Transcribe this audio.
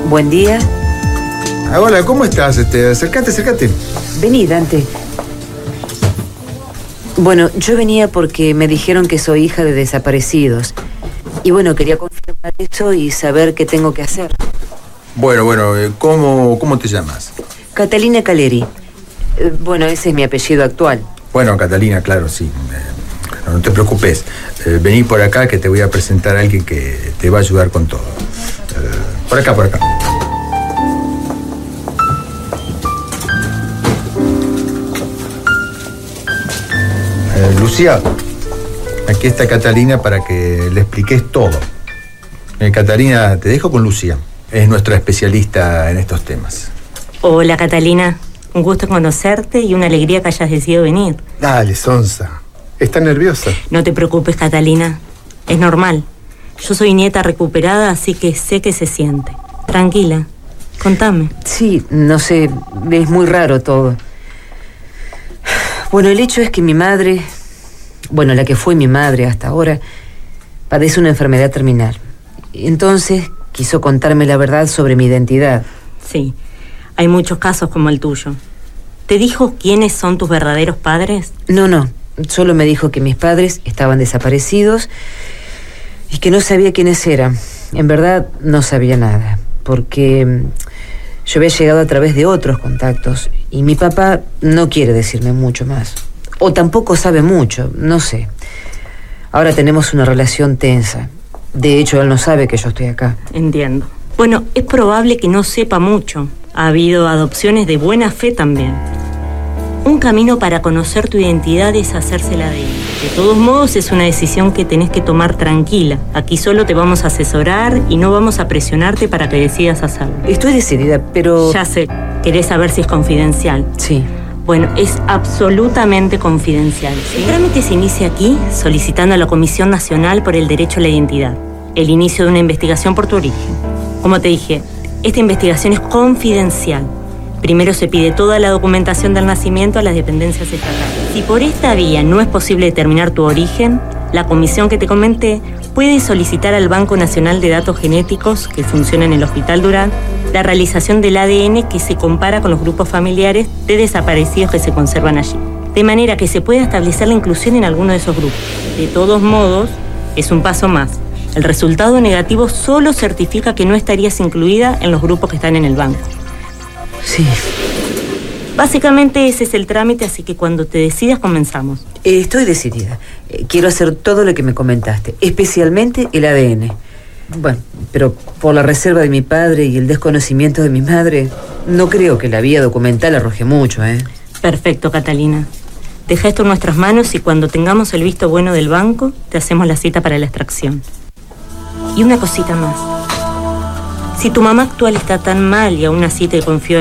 Buen día. Hola, ¿cómo estás? Acércate. Vení, Dante. Bueno, yo venía porque me dijeron que soy hija de desaparecidos. Y bueno, quería confirmar eso y saber qué tengo que hacer. Bueno, ¿cómo te llamas? Catalina Caleri. Bueno, ese es mi apellido actual. Bueno, Catalina, claro, sí. No te preocupes. Vení por acá que te voy a presentar a alguien que te va a ayudar con todo. Por acá. Lucía, aquí está Catalina para que le expliques todo. Catalina, te dejo con Lucía. Es nuestra especialista en estos temas. Hola, Catalina. Un gusto conocerte y una alegría que hayas decidido venir. Dale, Sonsa. ¿Estás nerviosa? No te preocupes, Catalina. Es normal. Yo soy nieta recuperada, así que sé que se siente. Tranquila. Contame. Sí, no sé, es muy raro todo. Bueno, el hecho es que mi madre, la que fue mi madre hasta ahora, padece una enfermedad terminal. Entonces quiso contarme la verdad sobre mi identidad. Sí, hay muchos casos como el tuyo. ¿Te dijo quiénes son tus verdaderos padres? No, solo me dijo que mis padres estaban desaparecidos y que no sabía quiénes eran. En verdad no sabía nada, porque yo había llegado a través de otros contactos y mi papá no quiere decirme mucho más. O tampoco sabe mucho, no sé. Ahora tenemos una relación tensa. De hecho, él no sabe que yo estoy acá. Entiendo. Bueno, es probable que no sepa mucho. Ha habido adopciones de buena fe también. Un camino para conocer tu identidad es hacerse el ADN. De todos modos, es una decisión que tenés que tomar tranquila. Aquí solo te vamos a asesorar y no vamos a presionarte para que decidas hacerlo. Estoy decidida, pero... Ya sé. ¿Querés saber si es confidencial? Sí. Bueno, es absolutamente confidencial, ¿sí? El trámite se inicia aquí, solicitando a la Comisión Nacional por el Derecho a la Identidad el inicio de una investigación por tu origen. Como te dije, esta investigación es confidencial. Primero se pide toda la documentación del nacimiento a las dependencias estatales. Si por esta vía no es posible determinar tu origen, la comisión que te comenté puede solicitar al Banco Nacional de Datos Genéticos, que funciona en el Hospital Durán, la realización del ADN que se compara con los grupos familiares de desaparecidos que se conservan allí. De manera que se pueda establecer la inclusión en alguno de esos grupos. De todos modos, es un paso más. El resultado negativo solo certifica que no estarías incluida en los grupos que están en el banco. Sí. Básicamente ese es el trámite, así que cuando te decidas comenzamos. Estoy decidida. Quiero hacer todo lo que me comentaste, especialmente el ADN. Bueno, pero por la reserva de mi padre y el desconocimiento de mi madre, no creo que la vía documental arroje mucho, ¿eh? Perfecto, Catalina. Deja esto en nuestras manos y cuando tengamos el visto bueno del banco, te hacemos la cita para la extracción. Y una cosita más. Si tu mamá actual está tan mal y aún así te confió